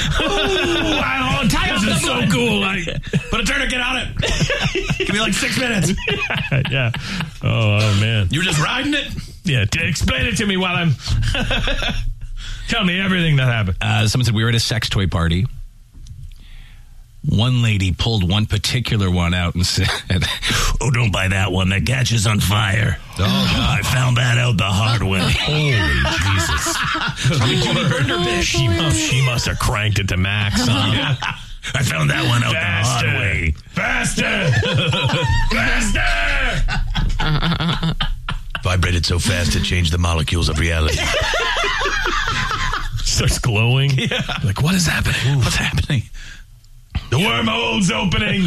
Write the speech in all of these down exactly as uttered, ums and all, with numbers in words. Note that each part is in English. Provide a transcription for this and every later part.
I'll tie off the so cool. Like, put a tourniquet on it. Give me like six minutes. Yeah. Oh, oh, man. You're just riding it? Yeah. To explain it to me while I'm... Tell me everything that happened. Uh, someone said we were at a sex toy party. One lady pulled one particular one out and said, "Oh, don't buy that one. That catches on fire." Oh, I found that out the hard way. Holy Jesus. she, she must have cranked it to max. Huh? Yeah. I found that one out Faster. the hard way. Faster! Faster! Vibrated so fast it changed the molecules of reality. Starts glowing. Yeah. Like, what is happening? Ooh. What's happening? The wormhole's opening.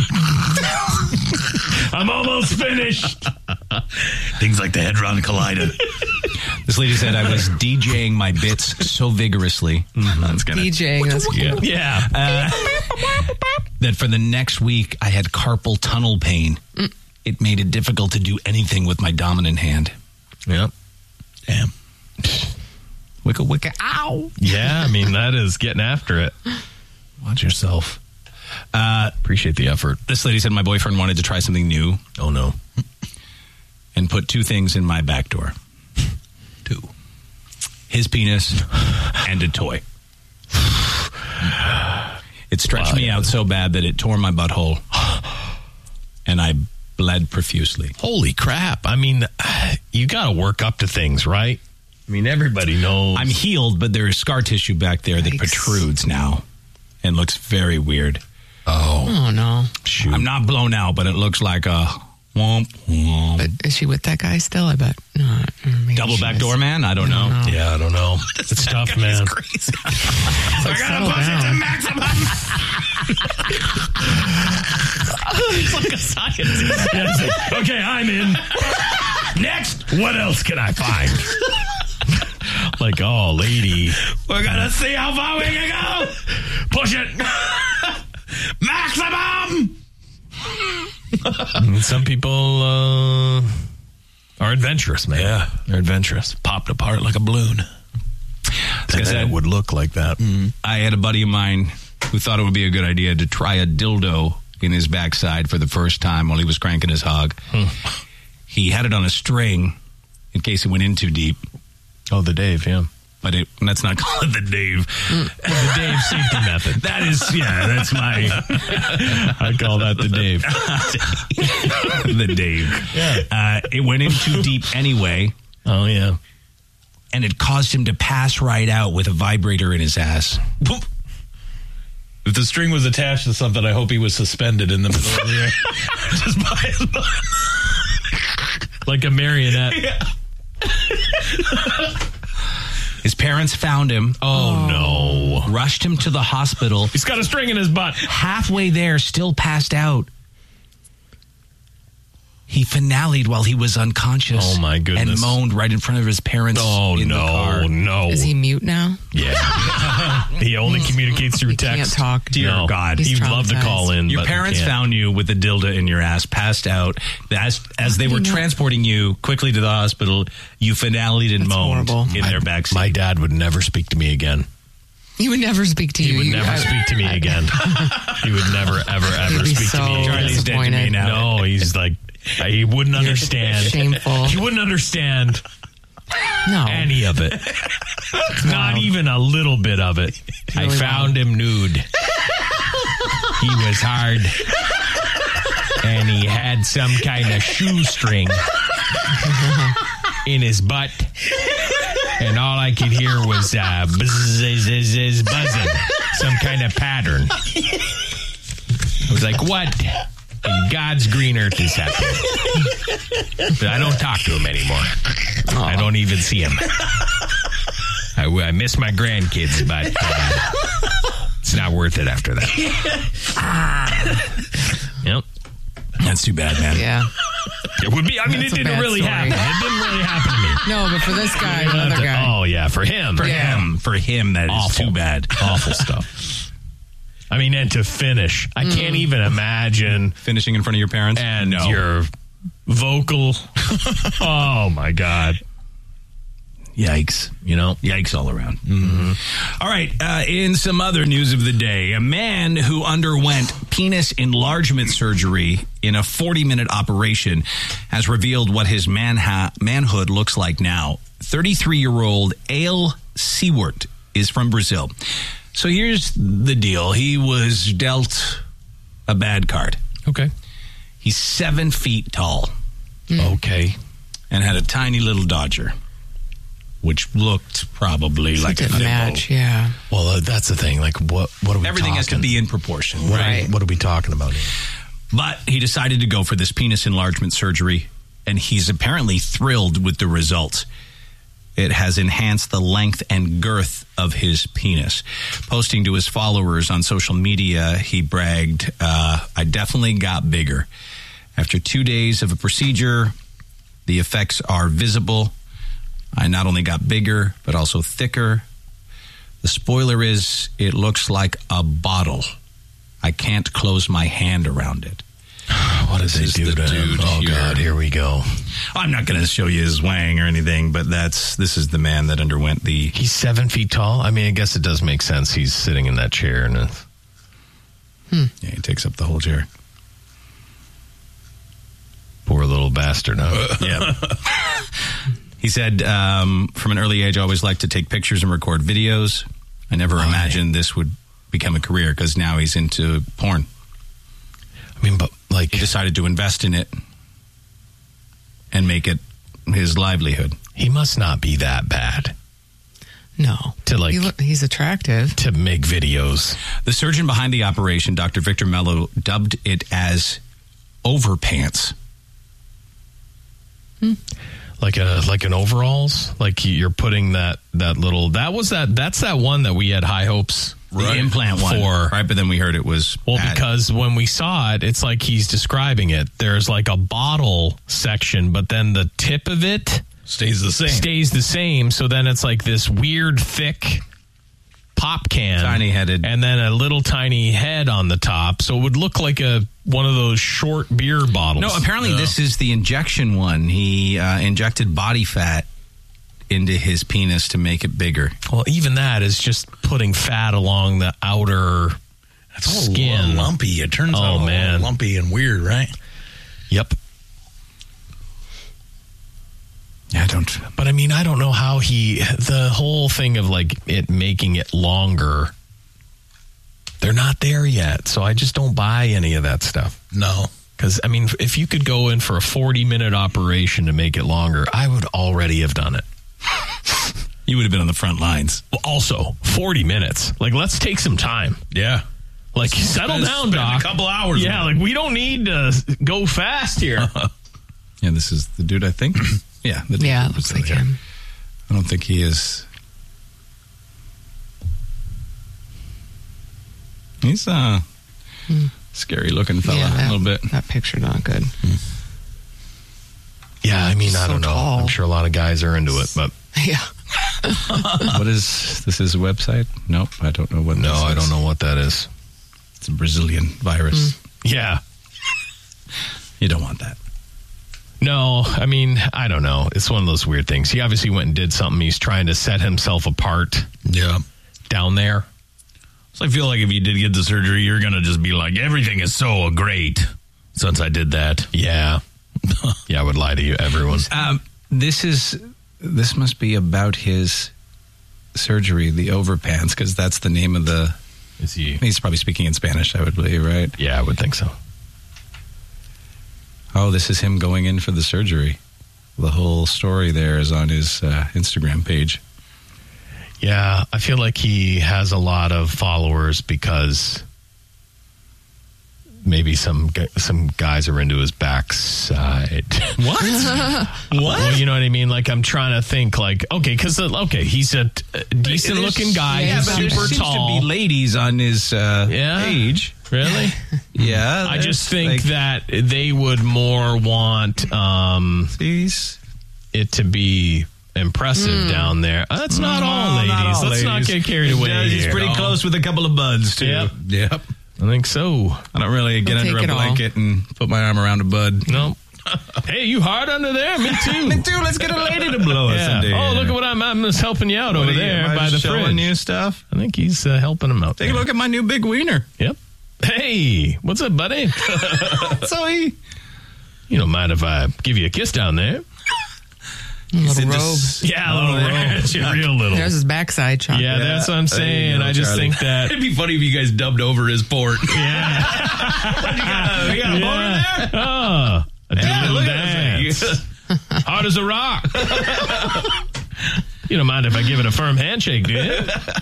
I'm almost finished. Things like the Hadron Collider. This lady said I was DJing my bits so vigorously. Mm-hmm. That's gonna, DJing, that's Yeah. yeah. Uh, that for the next week I had carpal tunnel pain. Mm. It made it difficult to do anything with my dominant hand. Yep. Damn. Wicka wicka ow. Yeah, I mean, that is getting after it. Watch yourself. Uh, Appreciate the effort. This lady said my boyfriend wanted to try something new. Oh, no. And put two things in my back door. Two. His penis and a toy. It stretched Wow. me out so bad that it tore my butthole. And I bled profusely. Holy crap. I mean, you got to work up to things, right? I mean, everybody knows. I'm healed, but there is scar tissue back there that Yikes. protrudes now and looks very weird. Oh. Oh, no. Shoot. I'm not blown out, but it looks like a womp womp. But is she with that guy still? I bet. No, maybe Double she back is. door man? I don't know. know. Yeah, I don't know. It's tough, man. Crazy. It's like, settle down. It's like a scientist. Yeah, it's like, okay, I'm in. Next, what else can I find? Like, oh, lady. We're going to see how far we can go. Push it. Maximum. Some people uh, are adventurous, man. Yeah. They're adventurous. Popped apart like a balloon. And then it would look like that. Mm. I had a buddy of mine who thought it would be a good idea to try a dildo in his backside for the first time while he was cranking his hog. Hmm. He had it on a string in case it went in too deep. Oh, the Dave, yeah. But it, let's not call it the Dave. The Dave safety method. That is, yeah, that's my... I call that the Dave. the Dave. Yeah. Uh, it went in too deep anyway. Oh, yeah. And it caused him to pass right out with a vibrator in his ass. If the string was attached to something, I hope he was suspended in the middle of the air. Just by his butt. Like a marionette. Yeah. His parents found him. Oh, no. Rushed him to the hospital. He's got a string in his butt. Halfway there, still passed out. He finale'd while he was unconscious. Oh, my goodness. And moaned right in front of his parents Oh, in no, the car. no. Is he mute now? Yeah. He only communicates through He text. can't talk. Dear No. God. He's He'd love to call in. Your but he parents can't. found you with a dildo in your ass, passed out. As, as they were transporting you quickly to the hospital, you finale'd and That's moaned horrible. in their backseat. My dad would never speak to me again. He would never speak to you. He would You- never I- speak to me again. He would never, ever, ever He'd be speak so to me again. Charlie's dead to me disappointed. now. No, he's like, he wouldn't understand. Shameful. He wouldn't understand No. any of it. Not even a little bit of it. I really found him nude. He was hard. And he had some kind of shoestring in his butt. And all I could hear was uh, buzz, buzz, buzz, buzzing. Some kind of pattern. I was like, what in God's green earth is happening? But I don't talk to him anymore. I don't even see him. I, I miss my grandkids, but uh, it's not worth it after that. Yep. That's too bad, man. Yeah. It would be, I mean, That's it a didn't bad really story. happen. It didn't really happen to me. No, but for this guy, another guy. Oh, yeah, for him. For Yeah. him, for him, that is Awful. too bad. Awful stuff. I mean, and to finish, I can't even imagine. Finishing in front of your parents? And no. your vocal. Oh, my God. Yikes. You know? Yikes all around. Mm-hmm. All right. Uh, in some other news of the day, a man who underwent penis enlargement surgery in a forty-minute operation has revealed what his manha- manhood looks like now. thirty-three-year-old Ale Seward is from Brazil. So here's the deal. He was dealt a bad card. Okay. He's seven feet tall. Mm. Okay. And had a tiny little Dodger, which looked probably like a Didn't thimble. match, yeah. Well, uh, that's the thing. Like, what, what are we Everything talking? has to be in proportion. What, Right. Are, what are we talking about here? But he decided to go for this penis enlargement surgery, and he's apparently thrilled with the results. It has enhanced the length and girth of his penis. Posting to his followers on social media, he bragged, uh, I definitely got bigger. After two days of a procedure, the effects are visible. I not only got bigger, but also thicker. The spoiler is, it looks like a bottle. I can't close my hand around it. What does This they is do the to him? dude Oh, here. God, here we go. I'm not going to show you his wang or anything, but that's this is the man that underwent the... He's seven feet tall. I mean, I guess it does make sense. He's sitting in that chair. and it's, Yeah, he takes up the whole chair. Poor little bastard, huh? Yeah. He said, um, from an early age, I always liked to take pictures and record videos. I never Why? imagined this would become a career because now he's into porn. I mean, but like... He decided to invest in it and make it his livelihood. He must not be that bad No. to like He look, he's attractive. to make videos. The surgeon behind the operation, Doctor Victor Mello, dubbed it as overpants. Like a like an overalls, like you're putting that that little that was that that's that one that we had high hopes The implant one. for. Right, but then we heard it was Well, bad. because when we saw it, it's like he's describing it. There's like a bottle section, but then the tip of it Stays the same. stays the same. So then it's like this weird thick pop can, Tiny-headed. and then a little tiny head on the top. So it would look like a one of those short beer bottles. No, apparently this is the injection one. He uh, injected body fat into his penis to make it bigger. Well, even that is just putting fat along the outer It's all skin. lumpy. It turns Oh, out all man. lumpy and weird, right? Yep. Yeah, I don't. But I mean, I don't know how he, the whole thing of like it making it longer, they're not there yet. So I just don't buy any of that stuff. No. Because, I mean, if you could go in for a forty minute operation to make it longer, I would already have done it. You would have been on the front lines. Well, also, forty minutes. Like, let's take some time. Yeah. Like, settle Spend- down, spend Doc. a couple hours Yeah, with like, we don't need to go fast here. Yeah, this is the dude, I think. Yeah. The dude Yeah, that it looks was like there. him. I don't think he is. He's a scary looking fella, Yeah, that, a little bit. that picture not good. Yeah, I mean, I So don't know. tall. I'm sure a lot of guys are into it, but Yeah. What is this? Is a website? Nope, I don't know what. no, this I is. don't know what that is. It's a Brazilian virus. Yeah. You don't want that. No, I mean, I don't know. It's one of those weird things. He obviously went and did something. He's trying to set himself apart Yeah. down there. So I feel like if you did get the surgery, you're going to just be like, everything is so great since I did that. Yeah. Yeah, I would lie to you, everyone. Um, this is this must be about his surgery, the overpants, because that's the name of the. Is he? He's probably speaking in Spanish, I would believe, right? Yeah, I would think so. Oh, this is him going in for the surgery. The whole story there is on his uh, Instagram page. Yeah, I feel like he has a lot of followers because maybe some gu- some guys are into his backside. What? What? Well, you know what I mean? Like, I'm trying to think, like, okay, because, okay, he's a decent looking guy. Yeah, He's but there super seems tall. to be ladies on his uh, Yeah? page. Really? Yeah. I just there's, think like, that they would more want um, these. it to be impressive down there. Uh, That's not all ladies. not all Let's not ladies. get carried away. Yeah, he's here. pretty close with a couple of buds, too. Yep. Yep. I think so. I don't really get He'll under take a it all. blanket and put my arm around a bud. No. Hey, you hard under there? Me too. Me too. Let's get a lady to blow us Yeah. into Oh, here. look at what I'm, I'm just helping you out What over are you- there am I by the showing fridge. you stuff? I think he's uh, helping him out. Take a there. look at my new big wiener. Yep. Hey, what's up, buddy? So he... You don't mind if I give you a kiss down there? A little into robe. s- Yeah, a little robe. It's real little. There's his backside, Chuck. Yeah, Yeah, that's what I'm there you saying. go, I just Charlie. think that. It'd be funny if you guys dubbed over his port. Yeah. you got a, you got a boner there? Oh, I did Yeah, a little look at this dance. thing. Hard as a rock. You don't mind if I give it a firm handshake, do you?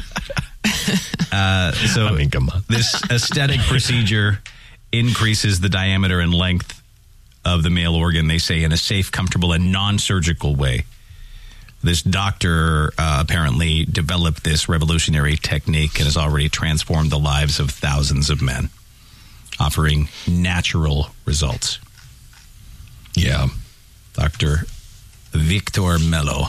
Uh, so I mean, come on. this aesthetic procedure increases the diameter and length of the male organ, they say, in a safe, comfortable, and non-surgical way. This doctor uh, apparently developed this revolutionary technique and has already transformed the lives of thousands of men, offering natural results. Yeah. Doctor Victor Mello.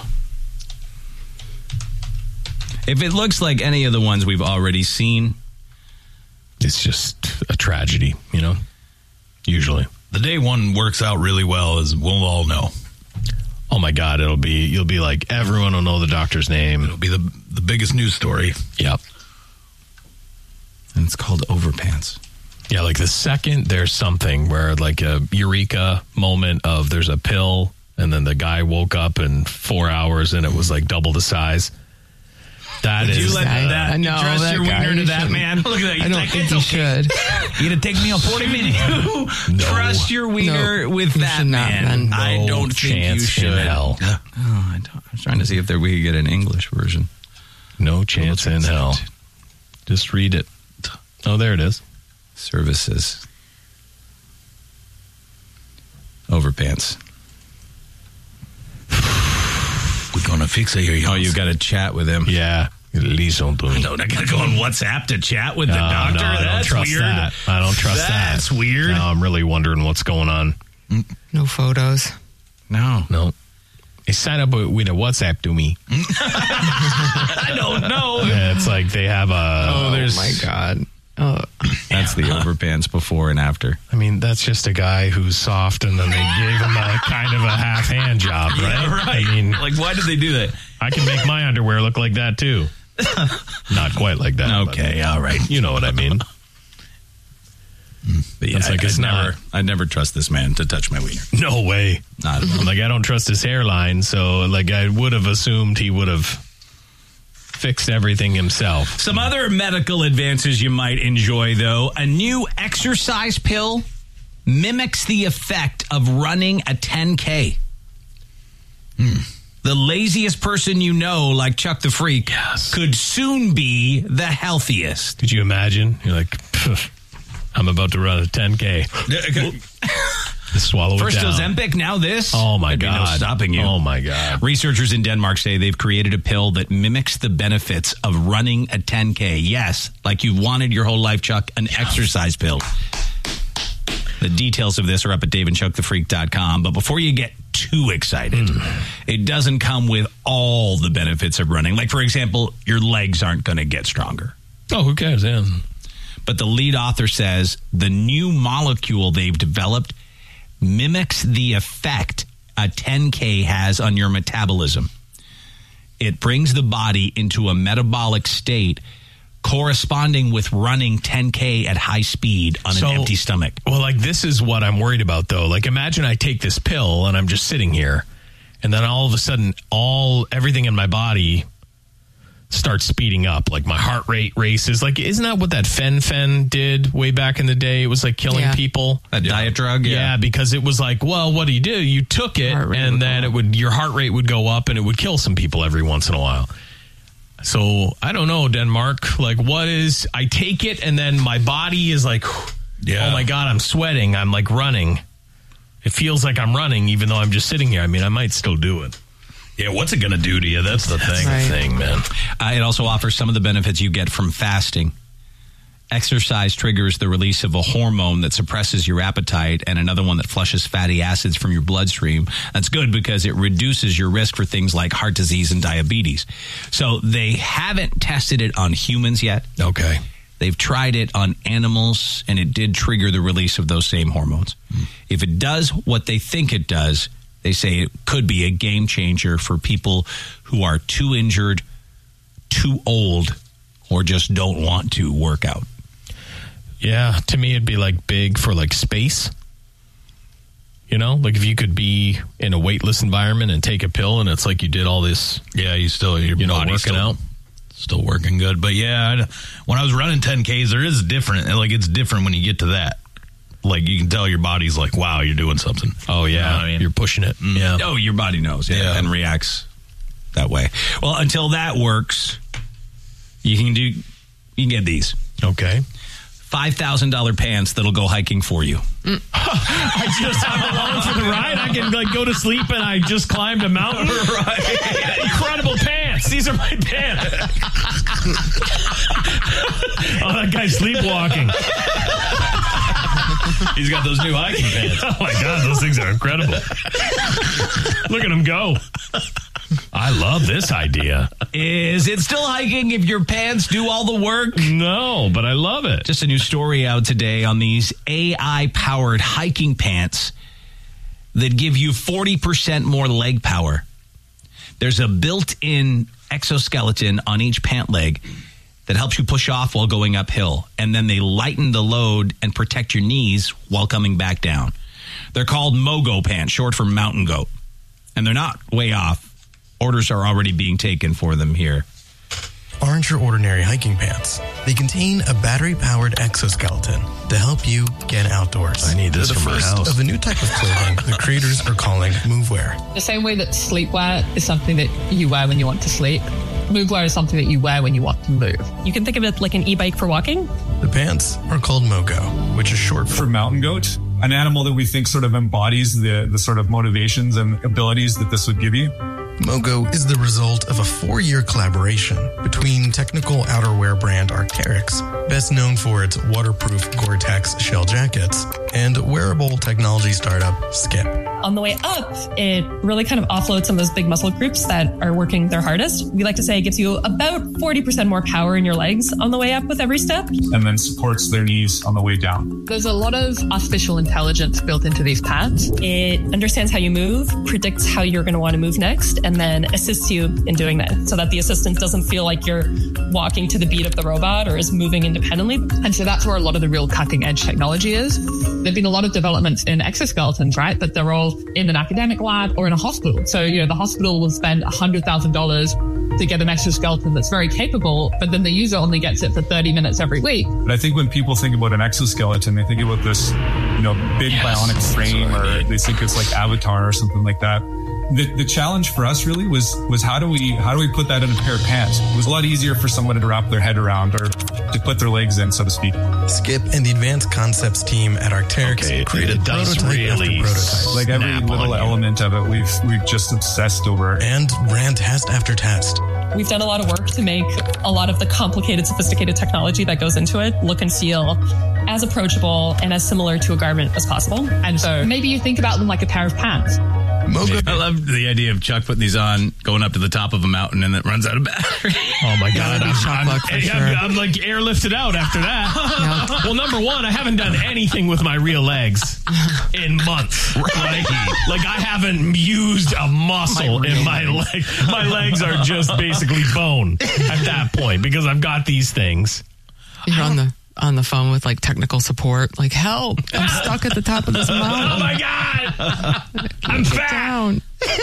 If it looks like any of the ones we've already seen, It's just a tragedy, you know? Usually. The day one works out really well is we'll all know. Oh my God, it'll be, you'll be like, everyone will know the doctor's name. It'll be the the biggest news story. Yep. and it's called Overpants. Yeah, like the second there's something where like a eureka moment of there's a pill and then the guy woke up in four hours and it was like double the size. That Would is. you let I- that I know, dress that your guy, wiener to you that shouldn't. man? Look at that. I don't Like, think it's you okay. should. You're gonna take me on forty minutes. No. Trust your wiener No, with you that should not, man. man. I No don't think chance you should. in hell. Oh, I, don't, I was trying to see if there we could get an English version. No chance in hell. Just read it. Oh, there it is. Services. Overpants. We're gonna fix it here. Oh, you got to chat with him. Yeah. Listen to me. No, I got to go on WhatsApp to chat with the No, doctor. no, I don't That's trust weird. that. I don't trust that. That's weird. Now I'm really wondering what's going on. No photos. No. No. They sign up with, with a WhatsApp to me. I don't know. Yeah, it's like they have a. Oh, there's- my God. Oh, That's the overpants before and after. I mean, that's just a guy who's soft, and then they gave him a kind of a half hand job, right? Yeah, right. I mean, Like, why did they do that? I can make my underwear look like that too. Not quite like that. Okay, but all right. You know what I mean? But yeah, It's like I, it's I'd not- never, I'd never trust this man to touch my wiener. No way. Not at all. Like I don't trust his hairline, so like I would have assumed he would have fixed everything himself. Some other medical advances you might enjoy, though. A new exercise pill mimics the effect of running a ten K. Hmm. The laziest person you know, like Chuck the Freak, Yes. could soon be the healthiest. Could you imagine? You're like, "Pff, I'm about to run a ten K. Just swallow First it down. Ozempic, now this. Oh my There'd be no God! stopping you. Oh my God! Researchers in Denmark say they've created a pill that mimics the benefits of running a ten K. Yes, like you've wanted your whole life, Chuck, an exercise pill. The details of this are up at dave and chuck the freak dot com. But before you get too excited, Mm. it doesn't come with all the benefits of running. Like, for example, your legs aren't going to get stronger. Oh, who cares? Yeah. But the lead author says the new molecule they've developed mimics the effect a ten K has on your metabolism. It brings the body into a metabolic state corresponding with running ten K at high speed on So- an empty stomach. Well, like this is what I'm worried about, though. Like, imagine I take this pill and I'm just sitting here, and then all of a sudden, all everything in my body starts speeding up. Like my heart rate races. Like, isn't that what that fen-phen did way back in the day? It was like killing Yeah. people. A diet drug? Yeah. because it was like, well, what do you do? You took it, Heart rate and would then go it up. would your heart rate would go up, and it would kill some people every once in a while. So I don't know, Denmark. Like, what is? I take it, and then my body is like, Yeah. oh my God, I'm sweating. I'm like running. It feels like I'm running, even though I'm just sitting here. I mean, I might still do it. Yeah, what's it gonna do to you? That's the thing. right. Thing, man. Uh, it also offers some of the benefits you get from fasting. Exercise triggers the release of a hormone that suppresses your appetite and another one that flushes fatty acids from your bloodstream. That's good because it reduces your risk for things like heart disease and diabetes. So they haven't tested it on humans yet. Okay. They've tried it on animals, and it did trigger the release of those same hormones. Mm. If it does what they think it does, they say it could be a game changer for people who are too injured, too old, or just don't want to work out. Yeah, to me, it'd be like big for like space. You know, like if you could be in a weightless environment and take a pill, and it's like you did all this. Yeah, you still your you know body's working still, out, still working good. But yeah, I, when I was running ten Ks, there is different. Like it's different when you get to that. Like you can tell your body's like, wow, you're doing something. Oh yeah, you know what I mean? You're pushing it. Mm. Yeah. Oh, your body knows, yeah, Yeah. and reacts that way. Well, until that works, you can do you can get these. Okay. five thousand dollars pants that'll go hiking for you. Mm. I just I'm along for the ride. I can like go to sleep and I just climbed a mountain. Right. Incredible pants. These are my pants. Oh, that guy's sleepwalking. He's got those new hiking pants. Oh my God, those things are incredible. Look at him go. I love this idea. Is it still hiking if your pants do all the work? No, but I love it. Just a new story out today on these A I-powered hiking pants that give you forty percent more leg power. There's a built-in exoskeleton on each pant leg that helps you push off while going uphill, and then they lighten the load and protect your knees while coming back down. They're called Mogo pants, short for mountain goat, and they're not way off. Orders are already being taken for them here. Aren't your ordinary hiking pants. They contain a battery-powered exoskeleton to help you get outdoors. I need this They're the for my first house. of a new type of clothing the creators are calling MoveWear. The same way that sleepwear is something that you wear when you want to sleep, MoveWear is something that you wear when you want to move. You can think of it like an e-bike for walking. The pants are called Mogo, which is short for for mountain goat, an animal that we think sort of embodies the, the sort of motivations and abilities that this would give you. Mogo is the result of a four-year collaboration between technical outerwear brand Arc'teryx, best known for its waterproof Gore-Tex shell jackets, and wearable technology startup Skip. On the way up, it really kind of offloads some of those big muscle groups that are working their hardest. We like to say it gives you about forty percent more power in your legs on the way up with every step. And then supports their knees on the way down. There's a lot of artificial intelligence built into these pants. It understands how you move, predicts how you're going to want to move next, and then assists you in doing that so that the assistant doesn't feel like you're walking to the beat of the robot or is moving independently. And so that's where a lot of the real cutting edge technology is. There've been a lot of developments in exoskeletons, right? But they're all in an academic lab or in a hospital. So, you know, the hospital will spend one hundred thousand dollars to get an exoskeleton that's very capable, but then the user only gets it for thirty minutes every week. But I think when people think about an exoskeleton, they think about this, you know, big Yes, bionic frame, that's what I or mean. they think it's like Avatar or something like that. The, the challenge for us really was was how do we how do we put that in a pair of pants? It was a lot easier for someone to wrap their head around or to put their legs in, so to speak. Skip and the advanced concepts team at Arc'teryx Okay, it- created it does prototype really after prototype. Like every Snap on little you. element of it, we've we've just obsessed over. and ran test after test. We've done a lot of work to make a lot of the complicated, sophisticated technology that goes into it look and feel as approachable and as similar to a garment as possible. And so maybe you think about them like a pair of pants. Mogo I love the idea of Chuck putting these on, going up to the top of a mountain, and it runs out of battery. Oh my God, I'm, shock I'm, luck for I'm, sure. I'm like airlifted out after that. Well, number one, I haven't done anything with my real legs in months. Like, like I haven't used a muscle in my leg. My legs are just basically bone at that point because I've got these things. You're on the on the phone with like technical support, like help! I'm stuck at the top of this Oh mountain. my God, I'm Get fat. down.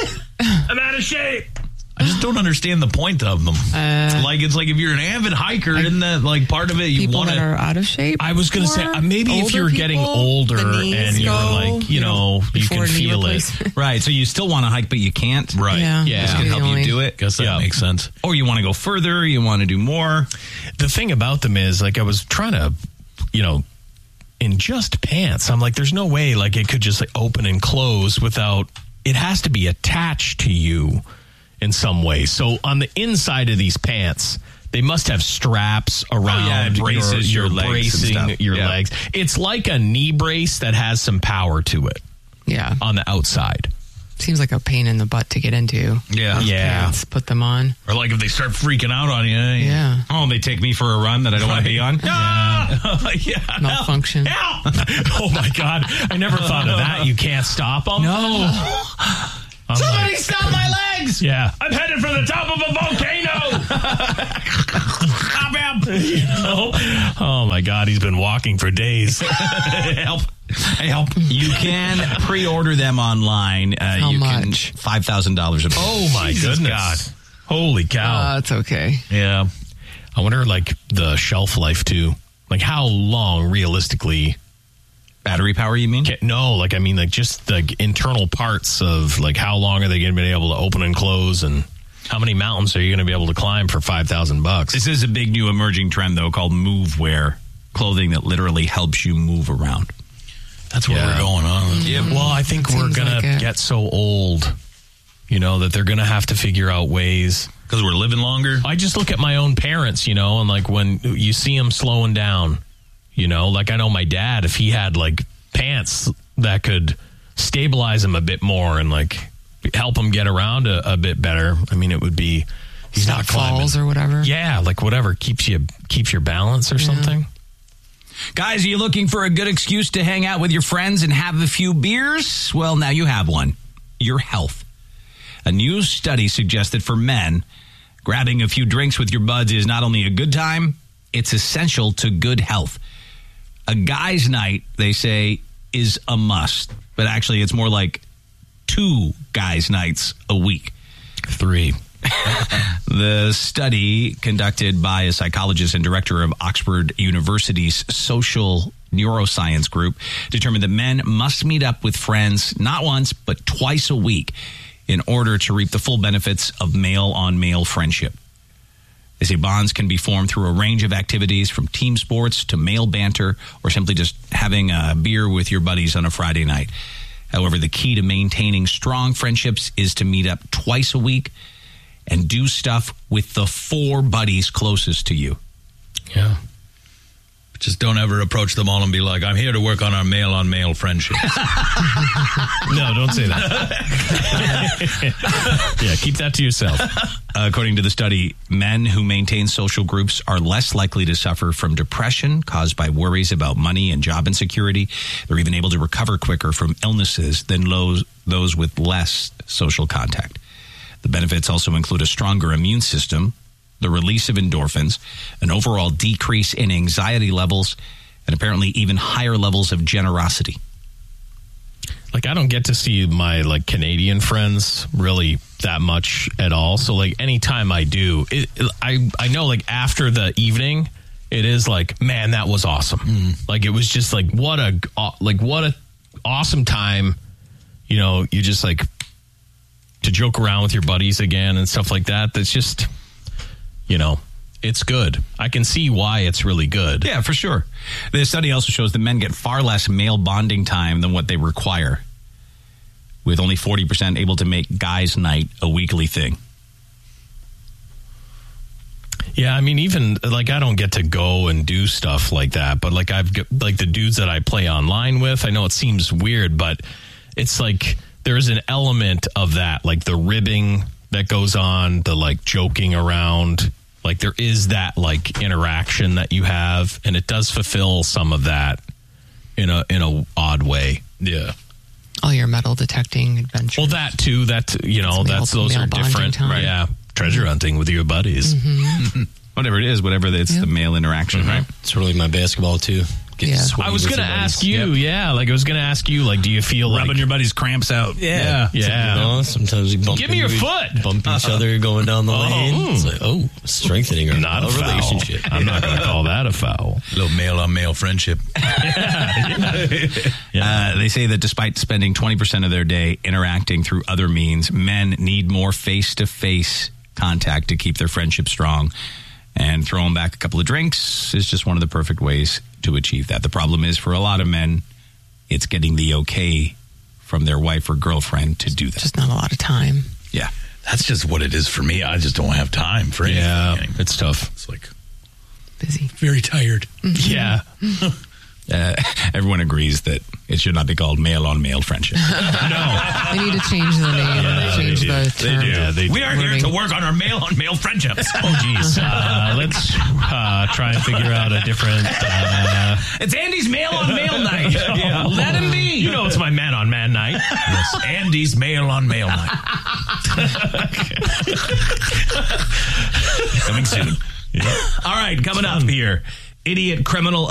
I'm out of shape. I just don't understand the point of them. Uh, like it's like if you're an avid hiker, isn't that like part of it? You People want that to. are out of shape. I was going to say, Or uh, maybe if older you're getting people, older the knees and you're go, like, you know, you before can knee feel it. replacement. Right, so you still want to hike, but you can't. Right. Yeah, Yeah. This that's can help the you only- do it. Guess that Yeah. makes sense. Or you want to go further, you want to do more. The thing about them is, like, I was trying to, you know, in just pants, I'm like, there's no way, like, it could just like open and close without, it has to be attached to you in some way. So on the inside of these pants, they must have straps around yeah, it braces your, your your legs and bracing stuff. your Yeah. legs. It's like a knee brace that has some power to it Yeah. on the outside. Seems like a pain in the butt to get into. Yeah. Yeah. Let's put them on. Or like if they start freaking out on you. Yeah. Oh, they take me for a run that I don't want to be on? Yeah. yeah. Malfunction. Help! Oh my God. I never thought of that. You can't stop them? No. I'm Somebody like, stop my legs! yeah. I'm headed for the top of a volcano. Stop him! You know? Oh my God. He's been walking for days. Help. Help. You can pre-order them online. Uh, How you much? Can, five thousand dollars a piece. Oh my Jesus goodness. God. Holy cow. Uh, it's okay. Yeah. I wonder, like, the shelf life, too. Like, how long, realistically... Battery power, you mean? Can, no, like, I mean, like, just the internal parts of, like, how long are they going to be able to open and close, and how many mountains are you going to be able to climb for five thousand bucks? This is a big new emerging trend, though, called move wear. Clothing that literally helps you move around. That's where Yeah. we're going on. Yeah, well, I think It we're seems going like to it. get so old, you know, that they're going to have to figure out ways. Because we're living longer. I just look at my own parents, you know, and, like, when you see them slowing down, you know, like, I know my dad, if he had, like, pants that could stabilize him a bit more and, like, help him get around a, a bit better, I mean, it would be... He's Stop not climbing. falls or whatever. Yeah, like whatever keeps you keeps your balance or something. Guys, are you looking for a good excuse to hang out with your friends and have a few beers? Well, now you have one. Your health. A new study suggests that for men, grabbing a few drinks with your buds is not only a good time, it's essential to good health. A guy's night, they say, is a must. But actually, it's more like two guys' nights a week. Three. The study, conducted by a psychologist and director of Oxford University's social neuroscience group, determined that men must meet up with friends not once, but twice a week in order to reap the full benefits of male-on-male friendship. They say bonds can be formed through a range of activities, from team sports to male banter, or simply just having a beer with your buddies on a Friday night. However, the key to maintaining strong friendships is to meet up twice a week and do stuff with the four buddies closest to you. Yeah. Just don't ever approach them all and be like, I'm here to work on our male-on-male friendship. No, don't say that. Yeah, keep that to yourself. According to the study, men who maintain social groups are less likely to suffer from depression caused by worries about money and job insecurity. They're even able to recover quicker from illnesses than those, those with less social contact. The benefits also include a stronger immune system, the release of endorphins, an overall decrease in anxiety levels, and apparently even higher levels of generosity. Like, I don't get to see my, like, Canadian friends really that much at all. So, like, anytime I do, it, I, I know, like, after the evening, it is like, man, that was awesome. Mm. Like, it was just like, what a, like, what a awesome time. You know, you just, like, to joke around with your buddies again and stuff like that. That's just, you know, it's good. I can see why it's really good. Yeah, for sure. The study also shows that men get far less male bonding time than what they require, with only forty percent able to make guys' night a weekly thing. Yeah, I mean, even, like, I don't get to go and do stuff like that, but, like, I've got, like, the dudes that I play online with, I know it seems weird, but it's like there's an element of that, like the ribbing that goes on, the, like, joking around. Like, there is that, like, interaction that you have, and it does fulfill some of that in a in a odd way. Yeah. All your metal detecting adventures. Well, that too. That, you know, It's male- that's those male are bonding different. time. Right? Yeah, treasure hunting with your buddies. Whatever it is, whatever it's Yeah. the male interaction, right? It's really my basketball too. Get Yeah. sweaty I was with gonna your buddies. ask you, yeah, like I was gonna ask you, like, do you feel like Rubbing your buddies' cramps out. Yeah, Yeah. You know, sometimes you bump Give me your into each- foot. bump each other going down the Oh. lane. It's like, oh, strengthening our not a foul? relationship. I'm not going to call that a foul. A little male-on-male friendship. Uh, they say that despite spending twenty percent of their day interacting through other means, men need more face-to-face contact to keep their friendship strong. And throwing back a couple of drinks is just one of the perfect ways to achieve that. The problem is, for a lot of men, it's getting the okay from their wife or girlfriend to do that. Just not a lot of time. Yeah. That's just what it is for me. I just don't have time for anything. Yeah, it's tough. It's like Busy. very tired. Yeah. Uh, everyone agrees that it should not be called male-on-male friendship. They need to change the name, Yeah, change they do. the They term. do. Yeah, they do. We are here to work on our male-on-male friendships. Oh, geez. Uh, let's uh, try and figure out a different... Uh, It's Andy's male-on-male night. Yeah. Let him be. You know it's my man-on-man night. Yes. Andy's male-on-male night. Coming soon. All right, coming up here. Idiot criminal